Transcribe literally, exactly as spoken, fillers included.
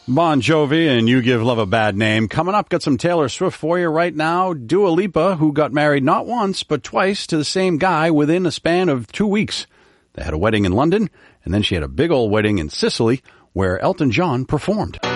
Bon Jovi and You Give Love a Bad Name. Coming up, got some Taylor Swift for you right now. Dua Lipa, who got married not once, but twice to the same guy within a span of two weeks. They had a wedding in London, and then she had a big old wedding in Sicily, where Elton John performed.